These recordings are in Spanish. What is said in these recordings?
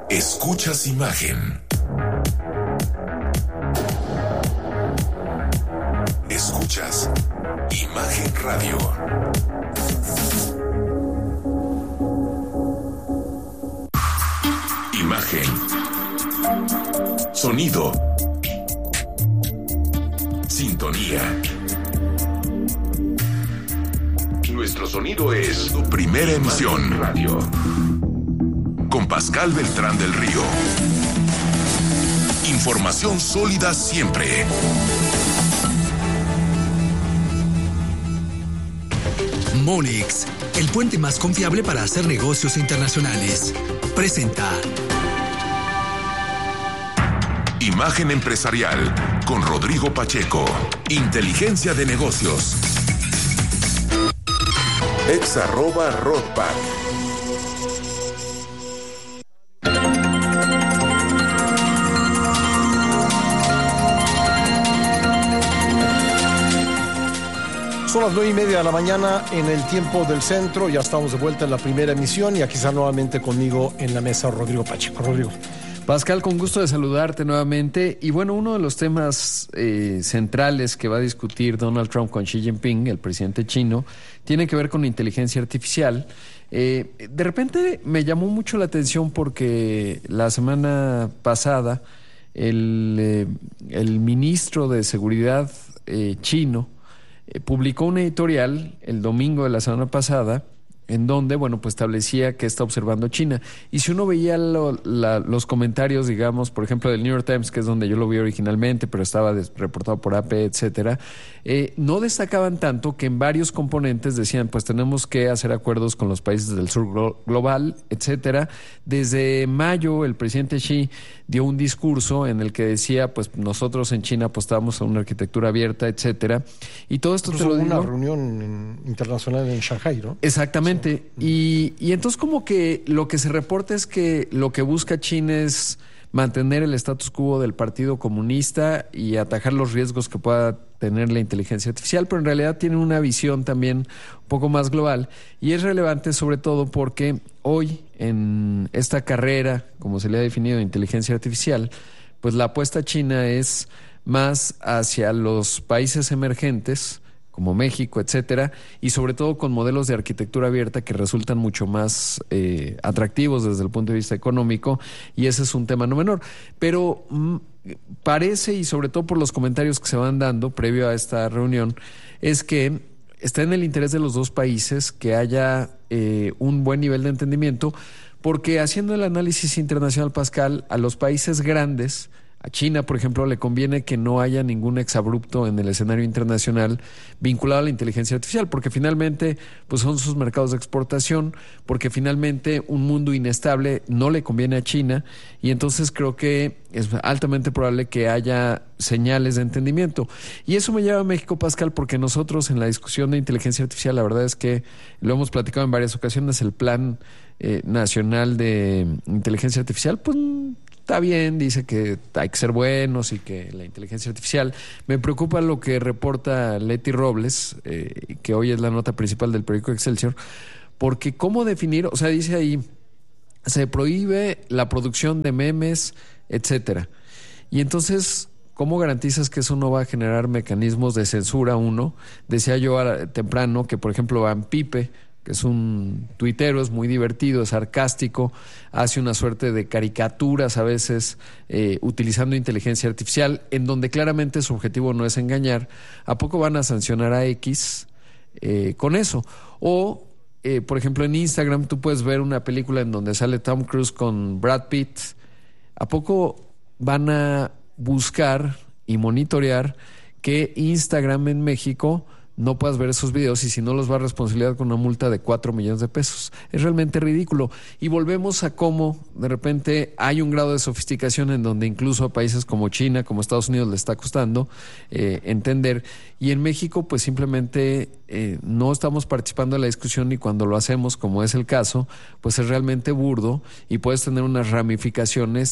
Escuchas imagen. Escuchas Imagen Radio. Imagen. Sonido. Sintonía. Nuestro sonido es Primera Emisión Radio. Con Pascal Beltrán del Río. Información sólida siempre. Monex, el puente más confiable para hacer negocios internacionales. Presenta Imagen Empresarial con Rodrigo Pacheco. Inteligencia de negocios. @Rodpack. Son las 9:30 de la mañana en el tiempo del centro. Ya estamos de vuelta en la primera emisión y aquí está nuevamente conmigo en la mesa Rodrigo Pacheco. Rodrigo. Pascal, con gusto de saludarte nuevamente. Y bueno, uno de los temas centrales que va a discutir Donald Trump con Xi Jinping, el presidente chino, tiene que ver con inteligencia artificial. De repente me llamó mucho la atención porque la semana pasada el ministro de Seguridad chino publicó una editorial el domingo de la semana pasada en donde, bueno, pues establecía que está observando China. Y si uno veía los comentarios, digamos, por ejemplo, del New York Times, que es donde yo lo vi originalmente, pero estaba reportado por AP, etcétera, no destacaban tanto que en varios componentes decían, pues tenemos que hacer acuerdos con los países del sur global, etcétera. Desde mayo, el presidente Xi dio un discurso en el que decía, pues nosotros en China apostamos a una arquitectura abierta, etcétera. Y todo esto te lo digo. Una reunión internacional en Shanghái, ¿no? Exactamente. Sí. Y entonces como que lo que se reporta es que lo que busca China es mantener el status quo del Partido Comunista y atajar los riesgos que pueda tener la inteligencia artificial, pero en realidad tiene una visión también un poco más global y es relevante sobre todo porque hoy en esta carrera, como se le ha definido, de inteligencia artificial, pues la apuesta china es más hacia los países emergentes como México, etcétera, y sobre todo con modelos de arquitectura abierta que resultan mucho más atractivos desde el punto de vista económico, y ese es un tema no menor. Pero parece, y sobre todo por los comentarios que se van dando previo a esta reunión, es que está en el interés de los dos países que haya un buen nivel de entendimiento, porque haciendo el análisis internacional, Pascal, a los países grandes, a China, por ejemplo, le conviene que no haya ningún exabrupto en el escenario internacional vinculado a la inteligencia artificial, porque finalmente pues son sus mercados de exportación, porque finalmente un mundo inestable no le conviene a China, y entonces creo que es altamente probable que haya señales de entendimiento. Y eso me lleva a México, Pascal, porque nosotros en la discusión de inteligencia artificial, la verdad es que lo hemos platicado en varias ocasiones, el Plan Nacional de Inteligencia Artificial, pues está bien, dice que hay que ser buenos y que la inteligencia artificial. Me preocupa lo que reporta Leti Robles, que hoy es la nota principal del periódico Excelsior, porque cómo definir, o sea, dice ahí, se prohíbe la producción de memes, etcétera. Y entonces, ¿cómo garantizas que eso no va a generar mecanismos de censura? Uno, decía yo temprano que, por ejemplo, Van Pipe, que es un tuitero, es muy divertido, es sarcástico, hace una suerte de caricaturas a veces utilizando inteligencia artificial, en donde claramente su objetivo no es engañar. ¿A poco van a sancionar a X con eso? O, por ejemplo, en Instagram tú puedes ver una película en donde sale Tom Cruise con Brad Pitt. ¿A poco van a buscar y monitorear que Instagram en México no puedas ver esos videos, y si no los va a responsabilidad con una multa de 4 millones de pesos? Es realmente ridículo. Y volvemos a cómo de repente hay un grado de sofisticación en donde incluso a países como China, como Estados Unidos, le está costando entender. Y en México pues simplemente no estamos participando en la discusión, y cuando lo hacemos, como es el caso, pues es realmente burdo y puedes tener unas ramificaciones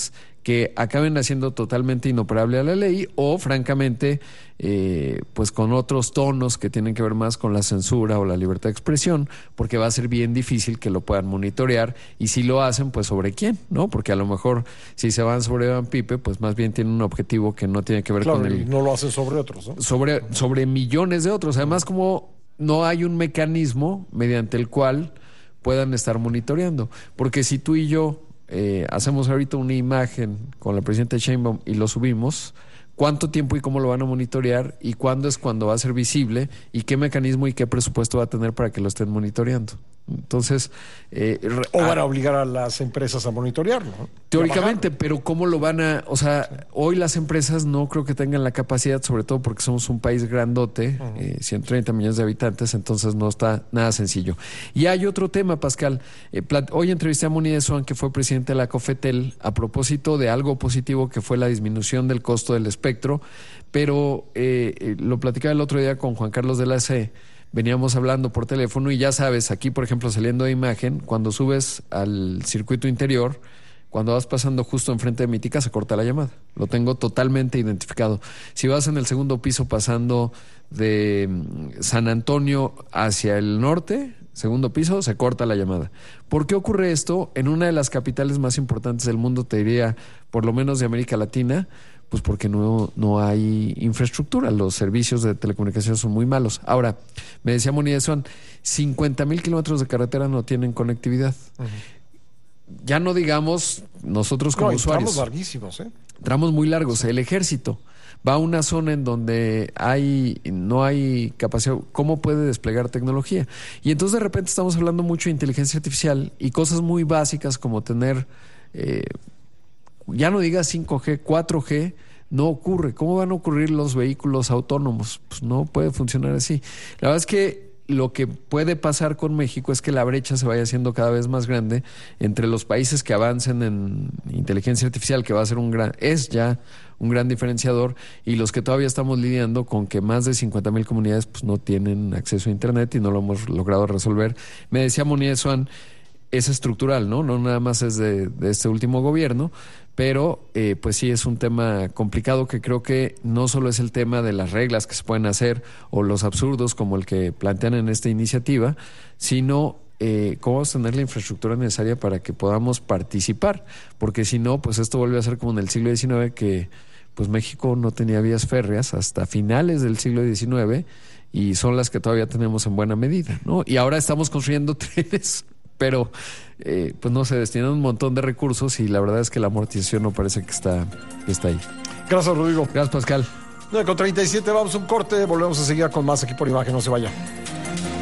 que acaben haciendo totalmente inoperable a la ley o, francamente, pues con otros tonos que tienen que ver más con la censura o la libertad de expresión, porque va a ser bien difícil que lo puedan monitorear, y si lo hacen, pues ¿sobre quién? ¿No? Porque a lo mejor si se van sobre Iván Pipe, pues más bien tienen un objetivo que no tiene que ver claro, con y no lo hacen sobre otros, ¿no? Sobre millones de otros. Además, como no hay un mecanismo mediante el cual puedan estar monitoreando. Porque si tú y yo hacemos ahorita una imagen con la presidenta Sheinbaum y lo subimos, ¿cuánto tiempo y cómo lo van a monitorear? ¿Y cuándo es cuando va a ser visible? ¿Y qué mecanismo y qué presupuesto va a tener para que lo estén monitoreando? Entonces... o van a obligar a las empresas a monitorearlo, ¿no? Teóricamente, pero ¿cómo lo van a...? O sea, hoy las empresas no creo que tengan la capacidad, sobre todo porque somos un país grandote, 130 millones de habitantes, entonces no está nada sencillo. Y hay otro tema, Pascal. Hoy entrevisté a Moni de Swan, que fue presidente de la COFETEL, a propósito de algo positivo que fue la disminución del costo del espectro, pero lo platicaba el otro día con Juan Carlos de la C. Veníamos hablando por teléfono y ya sabes, aquí por ejemplo saliendo de imagen, cuando subes al circuito interior, cuando vas pasando justo enfrente de mi tica, se corta la llamada. Lo tengo totalmente identificado. Si vas en el segundo piso pasando de San Antonio hacia el norte, segundo piso, se corta la llamada. ¿Por qué ocurre esto? En una de las capitales más importantes del mundo, te diría, por lo menos de América Latina, pues porque no hay infraestructura. Los servicios de telecomunicaciones son muy malos. Ahora, me decía Moni de Swan, 50,000 kilómetros de carretera no tienen conectividad. Ya no digamos nosotros como usuarios. Tramos larguísimos, ¿eh? Tramos muy largos. Sí. El ejército va a una zona en donde no hay capacidad. ¿Cómo puede desplegar tecnología? Y entonces de repente estamos hablando mucho de inteligencia artificial y cosas muy básicas como tener... ya no digas 5G, 4G, no ocurre. ¿Cómo van a ocurrir los vehículos autónomos? Pues no puede funcionar así. La verdad es que lo que puede pasar con México es que la brecha se vaya haciendo cada vez más grande entre los países que avancen en inteligencia artificial, que va a ser es ya un gran diferenciador, y los que todavía estamos lidiando con que más de 50,000 comunidades pues no tienen acceso a Internet y no lo hemos logrado resolver. Me decía Moni de Swan, es estructural, ¿no? No nada más es de este último gobierno, pero pues sí es un tema complicado que creo que no solo es el tema de las reglas que se pueden hacer o los absurdos como el que plantean en esta iniciativa, sino cómo vamos a tener la infraestructura necesaria para que podamos participar, porque si no, pues esto vuelve a ser como en el siglo XIX, que pues México no tenía vías férreas hasta finales del siglo XIX y son las que todavía tenemos en buena medida, ¿no? Y ahora estamos construyendo trenes, pero pues no se destinan un montón de recursos y la verdad es que la amortización no parece que está ahí. Gracias, Rodrigo. Gracias, Pascal. 9:37, vamos a un corte, volvemos a seguir con más aquí por Imagen, no se vaya.